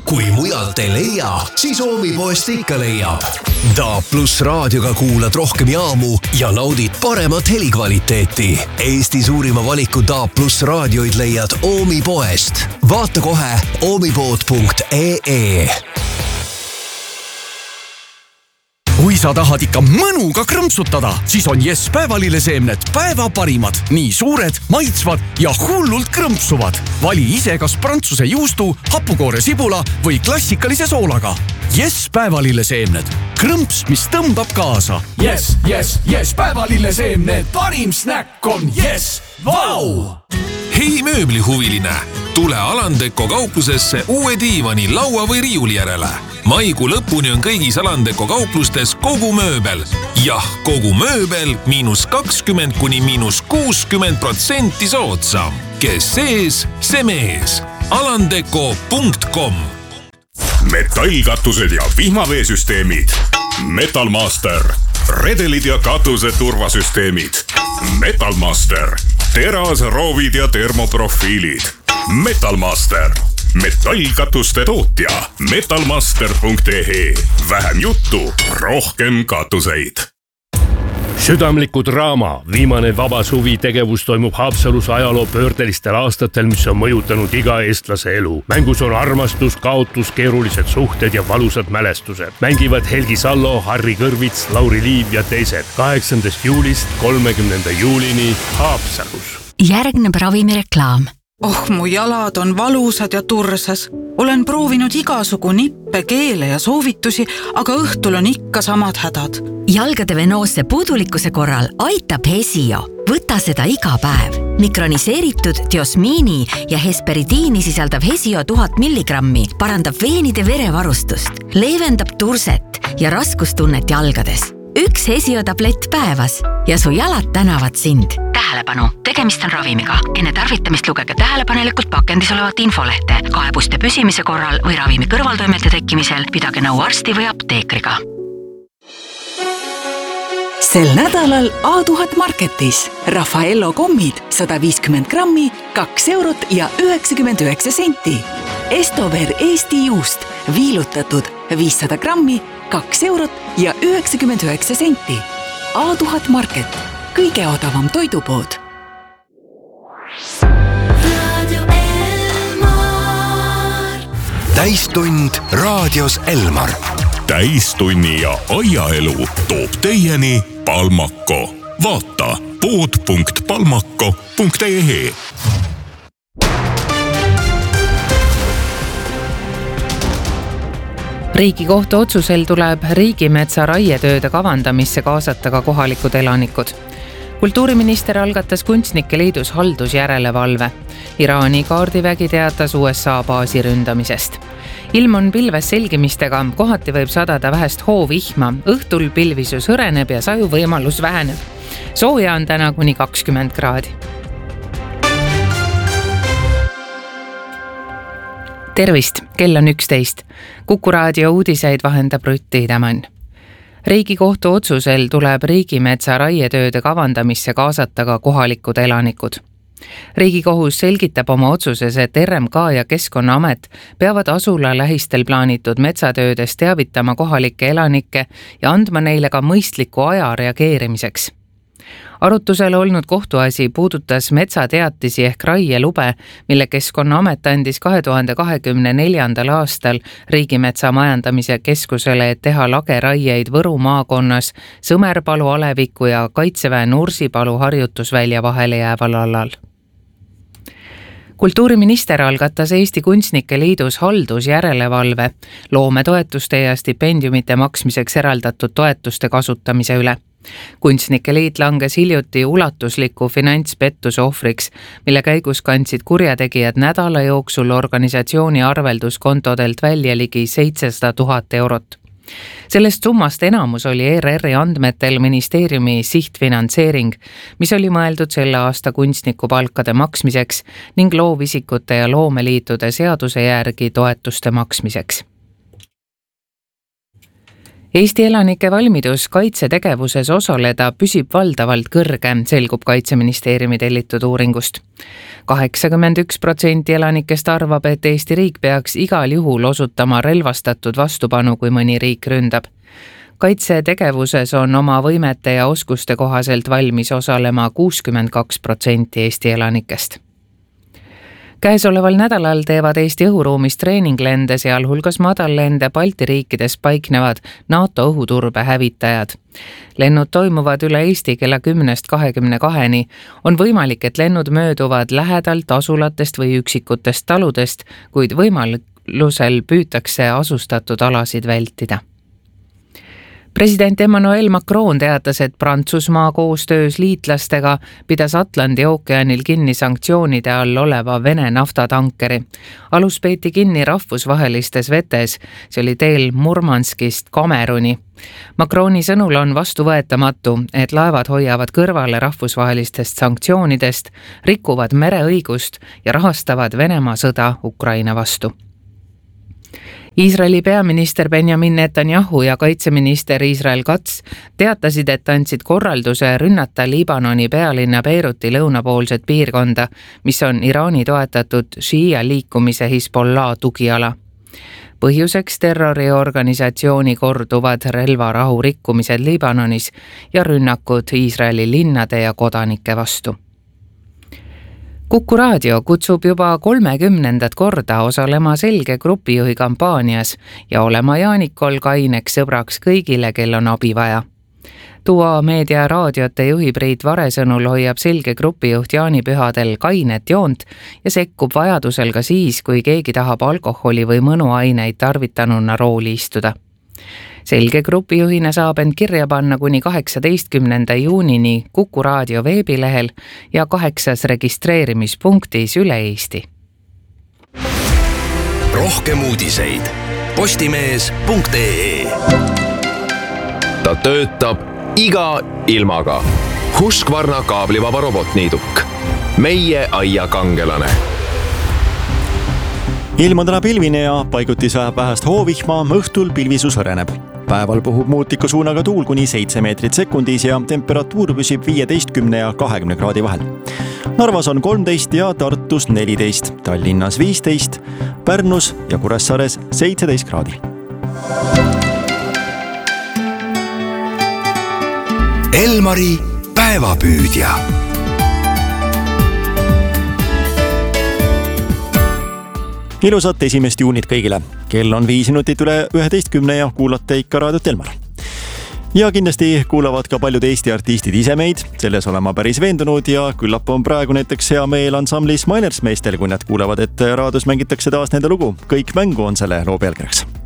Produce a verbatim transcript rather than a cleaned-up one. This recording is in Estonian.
kui mujalt ei leia, siis Oomipoest ikka leiab. D A B pluss raadioga kuulad rohkem jaamu ja naudid paremat helikvaliteeti. Eesti suurima valiku D A B pluss raadioid leiad Oomipoest. Vaata kohe oomipood punkt ee. Kui sa tahad ikka mõnuga krõmpsutada, siis on Yes päevalilleseemned päeva parimad. Nii suured, maitsvad ja hullult krõmpsuvad. Vali ise kas prantsuse juustu, hapukoore sibula või klassikalise soolaga. Yes päevalilleseemned. Krõmps, mis tõmbab kaasa. Yes, yes, yes päevalilleseemned. Parim snäkk on Yes. Vau! Hei mööblihuviline, tule Alandeko kauplusesse uue diivani, laua või riiuli järele. Maikuu lõpuni on kõigis Alandeko kauplustes kogu mööbel. Jah, kogu mööbel miinus kakskümmend kuni miinus kuuskümmend protsenti soodsam. Kes sees, see mees. alandeko punkt com Metallkatused ja vihmaveesüsteemid. Metalmaster. Redelid ja katuse turvasüsteemid. Metalmaster. Teras, roovid ja termoprofiilid. Metalmaster. Metallkatuste tootja. metalmaster punkt ee. Vähem juttu, rohkem katuseid. Südamliku draama viimane vaba suvi tegevus toimub Haapsalus ajaloo pöördelistel aastatel, mis on mõjutanud iga eestlase elu. Mängus on armastus, kaotus, keerulised suhted ja valusad mälestused. Mängivad Helgi Sallo, Harri Kõrvits, Lauri Liiv ja teised. kaheksandast juulist kolmekümnenda juulini Haapsalus. Järgneb ravimireklaam. Oh, mu jalad on valusad ja tursas. Olen proovinud igasugu nippe, keele ja soovitusi, aga õhtul on ikka samad hädad. Jalgade venoosse puudulikkuse korral aitab Hesio. Võta seda iga päev. Mikroniseeritud diosmiini ja hesperidiini sisaldav Hesio tuhat milligrammi parandab veenide verevarustust, leevendab turset ja raskustunnet jalgades. Üks Hesio tablett päevas ja su jalad tänavad sind. Tähelepanu, tegemist on ravimiga. Enne tarvitamist lugege tähelepanelikult pakendis olevat infolehte. Kaebuste püsimise korral või ravimi kõrvaltoimete tekkimisel pidage nõu arsti või apteekriga. Sel nädalal A tuhat Marketis Raffaello kommid sada viiskümmend grammi, kaks eurot ja üheksakümmend üheksa senti. Estover Eesti juust viilutatud viissada grammi, kaks eurot ja üheksakümmend üheksa senti. A tuhat Market, kõige odavam toidupood. Täistund raadios Elmar. Täistunni ja aiaelu toob teieni Palmako. Vaata pood punkt palmako punkt ee. Riigikohtu otsusel tuleb riigimetsa raietööde kavandamisse kaasata ka kohalikud elanikud. Kultuuriminister algatas Kunstnike Liidus haldusjärelevalve. Iraani kaardivägi teatas U S A baasi ründamisest. Ilm on pilves selgimistega, kohati võib sadada vähest hoovihma, õhtul pilvisus hõreneb ja saju võimalus väheneb. Sooja on täna kuni kakskümmend kraadi. Tervist, kell on üksteist. Kuku raadio uudiseid vahendab Rutti Idemann. Riigikohtu otsusel tuleb riigimetsa raietööde kavandamisse kaasata ka kohalikud elanikud. Riigikohus selgitab oma otsuses, et R M K ja Keskkonnaamet peavad asula lähistel plaanitud metsatöödest teavitama kohalikke elanikke ja andma neile ka mõistliku aja reageerimiseks. Arutusel olnud kohtuasi puudutas metsateatisi ehk raielube, mille Keskkonnaamet andis kahe tuhande kahekümne neljandal aastal Riigimetsa majandamise keskusele, et teha lageraieid Võru maakonnas Sõmerpalu, Aleviku ja Kaitseväe Nursipalu harjutusvälja vahele jääval alal. Kultuuriminister algatas Eesti Kunstnike Liidus haldusjärelevalve loometoetuste ja stipendiumite maksmiseks eraldatud toetuste kasutamise üle. Kunstnike Liit langes hiljuti ulatusliku finantspettuse ohvriks, mille käigus kandsid kurjategijad nädala jooksul organisatsiooni arvelduskontodelt välja ligi seitsesada tuhat eurot. Sellest summast enamus oli E R R-i andmetel ministeeriumi sihtfinantseering, mis oli mõeldud selle aasta kunstniku palkade maksmiseks ning loovisikute ja loomeliitude seaduse järgi toetuste maksmiseks. Eesti elanike valmidus kaitsetegevuses osaleda püsib valdavalt kõrge, selgub Kaitseministeeriumi tellitud uuringust. kaheksakümmend üks protsenti elanikest arvab, et Eesti riik peaks igal juhul osutama relvastatud vastupanu, kui mõni riik ründab. Kaitsetegevuses on oma võimete ja oskuste kohaselt valmis osalema kuuskümmend kaks protsenti Eesti elanikest. Käesoleval nädalal teevad Eesti õhuruumis treeninglende, sealhulgas madallende Balti riikides paiknevad NATO õhuturbe hävitajad. Lennud toimuvad üle Eesti kella kümnest kahekümne kaheni. On võimalik, et lennud mööduvad lähedalt asulatest või üksikutest taludest, kuid võimalusel püütakse asustatud alasid vältida. President Emmanuel Macron teatas, et Prantsusmaa koostöös liitlastega pidas Atlandi ookeanil kinni sanktsioonide all oleva Vene naftatankeri. Alus peeti kinni rahvusvahelistes vetes, see oli teel Murmanskist Kameruni. Macroni sõnul on vastuvõetamatu, et laevad hoiavad kõrvale rahvusvahelistest sanktsioonidest, rikuvad mereõigust ja rahastavad Venemaa sõda Ukraina vastu. Iisraeli peaminister Benjamin Netanyahu ja kaitseminister Israel Katz teatasid, et andsid korralduse rünnata Liibanoni pealinna Beiruti lõunapoolset piirkonda, mis on Iraani toetatud Shia liikumise Hezbollah tugiala. Põhjuseks terroriorganisatsiooni korduvad relvarahu rikkumised Liibanonis ja rünnakud Iisraeli linnade ja kodanike vastu. Kuku raadio kutsub juba kolmekümnendat korda osalema Selge grupijuhi kampaanias ja olema jaanikol kaineks sõbraks kõigile, kel on abi vaja. Duo meedia raadiote juhi Priit Vare sõnul hoiab Selge grupijuht jaanipühadel kainet joont ja sekkub vajadusel ka siis, kui keegi tahab alkoholi või mõnuaineid tarvitanuna rooli istuda. Selge grupijuhina saab end kirja panna kuni kaheksateistkümnenda juunini Kuku raadio veebilehel ja kaheksas registreerimispunktis üle Eesti. Rohkem uudiseid postimees punkt ee. Ta töötab iga ilmaga. Husqvarna kaablivaba robotniiduk. Meie aia kangelane. Ilm on täna pilvine ja paiguti sajab vähest hoovihma, õhtul pilvisus hõreneb. Päeval puhub muutliku suunaga tuul kuni seitse meetrit sekundis ja temperatuur püsib viieteistkümne ja kahekümne kraadi vahel. Narvas on kolmteist ja Tartus neliteist, Tallinnas viisteist, Pärnus ja Kuressaares seitseteist kraadi. Elmari päevapüüdja. Ilusat esimest juunit kõigile. Kell on viis minutit üle üheteistkümne ja kuulate ikka raadiot Elmar. Ja kindlasti kuulavad ka paljud Eesti artistid ise meid, selles olema päris veendunud ja küllap on praegu näiteks hea meel ansamblis Miners meestel, kui nad kuulevad, et raadios mängitakse taas nende lugu. Kõik mängu on selle loo pealkirjaks.